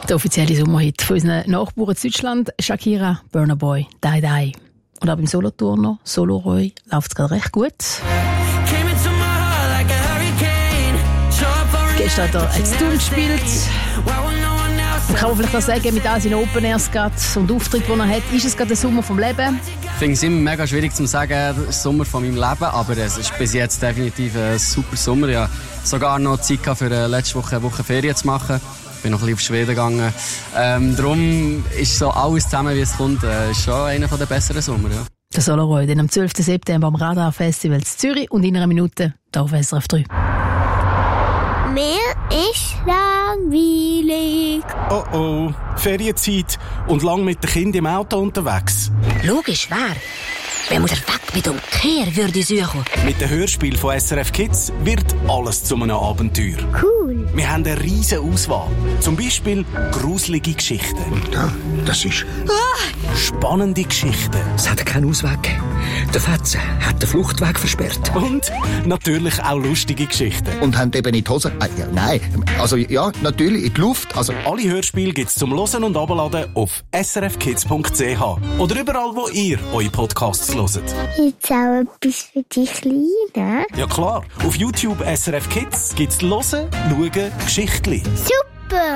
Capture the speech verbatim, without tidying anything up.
Der offizielle Sommerhit von unseren Nachbarn in Deutschland, Shakira, Burna Boy, Die Die. Und auch beim Soloturner, Solo Roy, läuft es gerade recht gut. Gestern hat er Extreme gespielt. Man kann vielleicht auch sagen, mit all seinen Open Airs und Auftritt, die er hat, ist es gerade der Sommer vom Leben. Ich finde es immer mega schwierig zu sagen, das ist der Sommer von meinem Leben, aber es ist bis jetzt definitiv ein super Sommer. Ich hatte sogar noch Zeit gehabt, für letzte Woche eine Woche Ferien zu machen. Ich bin noch ein bisschen auf Schweden gegangen. Ähm, darum ist so alles zusammen, wie es kommt, äh, ist schon einer der besseren Sommer. Ja. Der Soloroy, dann am zwölften September am Radar Festival in Zürich und in einer Minute hier auf S R F drei. Mir ist langweilig. Oh oh, Ferienzeit und lang mit den Kindern im Auto unterwegs. Logisch, wer? Wenn man weg mit dem Kehr würde suchen. Mit dem Hörspiel von S R F Kids wird alles zu einem Abenteuer. Cool. Wir haben eine riesige Auswahl. Zum Beispiel gruselige Geschichten. Und da, das ist... Ah. Spannende Geschichten. Es hat keinen Ausweg gegeben. Der Fetze hat den Fluchtweg versperrt. Und natürlich auch lustige Geschichten. Und haben eben in die Hose... Ah, ja, nein, also ja, natürlich in die Luft. Also. Alle Hörspiele gibt's zum Hören und Abladen auf s r f kids punkt c h oder überall, wo ihr eure Podcasts hört. Jetzt auch etwas für die Kleinen? Ja klar, auf YouTube S R F Kids gibt's Hören, Schauen, Geschichtli. Super!